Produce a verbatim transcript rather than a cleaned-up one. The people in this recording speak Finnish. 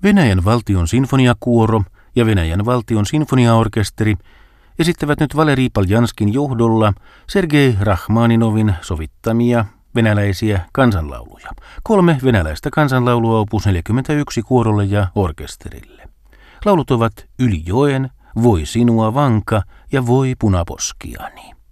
Venäjän valtion sinfoniakuoro ja Venäjän valtion sinfoniaorkesteri esittävät nyt Valeri Poljanskin johdolla Sergei Rachmaninovin sovittamia venäläisiä kansanlauluja. Kolme venäläistä kansanlaulua opus neljäkymmentäyksi kuorolle ja orkesterille. Laulut ovat Yli joen, Voi sinua vanka ja Voi punaposkiani.